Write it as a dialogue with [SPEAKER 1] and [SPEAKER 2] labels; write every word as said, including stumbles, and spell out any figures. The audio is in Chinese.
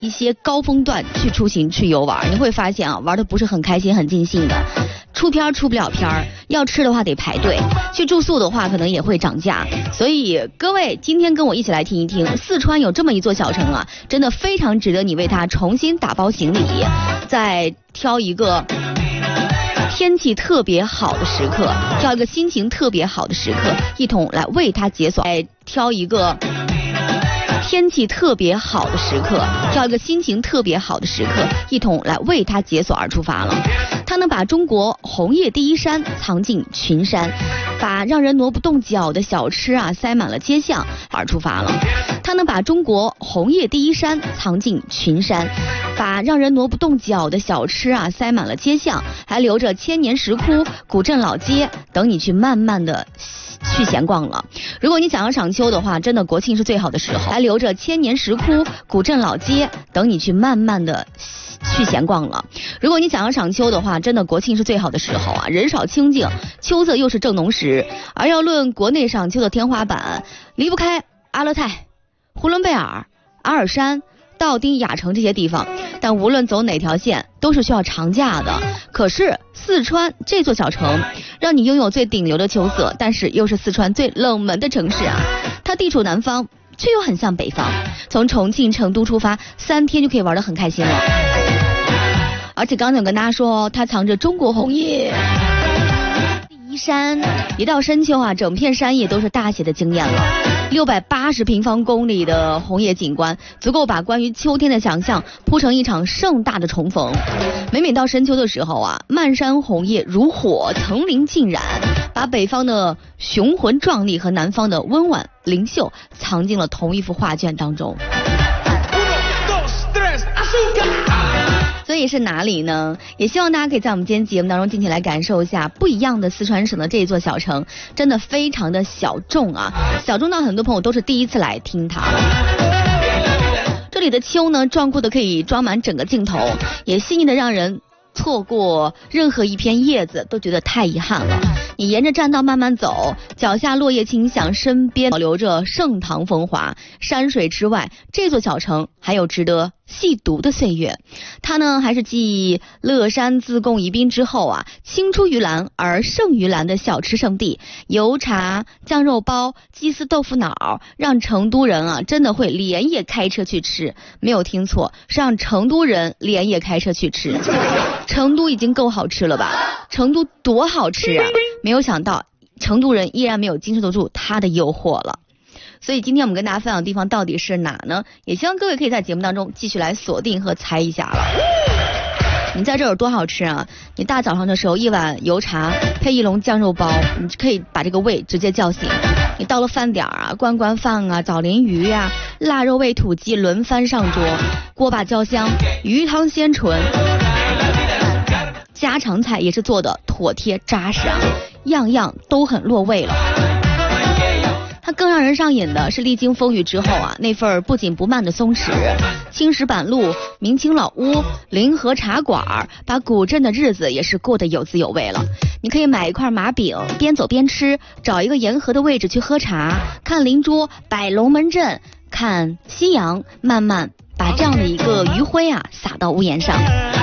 [SPEAKER 1] 一些高峰段去出行去游玩，你会发现啊，玩的不是很开心很尽兴的，出片出不了片儿，要吃的话得排队，去住宿的话可能也会涨价。所以各位今天跟我一起来听一听，四川有这么一座小城啊，真的非常值得你为它重新打包行李，再挑一个天气特别好的时刻，挑一个心情特别好的时刻，一同来为它解锁。再挑一个天气特别好的时刻，挑一个心情特别好的时刻，一同来为它解锁而出发了。它能把中国红叶第一山藏进群山，把让人挪不动脚的小吃啊塞满了街巷而出发了。它能把中国红叶第一山藏进群山，把让人挪不动脚的小吃啊塞满了街巷，还留着千年石窟、古镇老街等你去慢慢的去闲逛了。如果你想要赏秋的话，真的国庆是最好的时候，还留着千年石窟、古镇老街等你去慢慢的去闲逛了。如果你想要赏秋的话，真的国庆是最好的时候啊，人少清静，秋色又是正浓时。而要论国内赏秋的天花板，离不开阿勒泰、呼伦贝尔、阿尔山、道丁、雅城这些地方，但无论走哪条线都是需要长假的。可是四川这座小城让你拥有最顶流的秋色，但是又是四川最冷门的城市啊。它地处南方，却又很像北方，从重庆、成都出发，三天就可以玩得很开心了。而且刚才我跟大家说，它藏着中国红叶第一山，一到深秋啊，整片山野都是大写的惊艳了。六百八十平方公里的红叶景观，足够把关于秋天的想象铺成一场盛大的重逢。每每到深秋的时候啊，漫山红叶如火，层林尽染，把北方的雄浑壮丽和南方的温婉灵秀藏进了同一幅画卷当中。所以是哪里呢？也希望大家可以在我们今天节目当中尽情来感受一下不一样的四川省的这一座小城，真的非常的小众啊，小众到很多朋友都是第一次来听它。这里的秋呢，壮阔的可以装满整个镜头，也细腻的让人错过任何一片叶子都觉得太遗憾了。你沿着栈道慢慢走，脚下落叶轻响，身边保留着盛唐风华。山水之外，这座小城还有值得细读的岁月。它呢，还是继乐山自贡宜宾之后啊，青出于蓝而胜于蓝的小吃圣地。油茶、酱肉包、鸡丝豆腐脑，让成都人啊真的会连夜开车去吃。没有听错，是让成都人连夜开车去吃。成都已经够好吃了吧？成都多好吃啊！没有想到成都人依然没有经受得住它的诱惑了。所以今天我们跟大家分享的地方到底是哪呢？也希望各位可以在节目当中继续来锁定和猜一下了。你在这有多好吃啊？你大早上的时候一碗油茶配一笼酱肉包，你可以把这个胃直接叫醒。你到了饭点啊，罐罐饭啊，枣林鱼啊，腊肉味土鸡轮番上桌，锅巴焦香，鱼汤鲜纯，家常菜也是做的妥帖扎实啊，样样都很落味了。它更让人上瘾的是历经风雨之后啊，那份不紧不慢的松弛。青石板路、明清老屋、临河茶馆，把古镇的日子也是过得有滋有味了。你可以买一块麻饼，边走边吃，找一个沿河的位置去喝茶，看邻桌摆龙门阵，看夕阳慢慢把这样的一个余晖啊洒到屋檐上。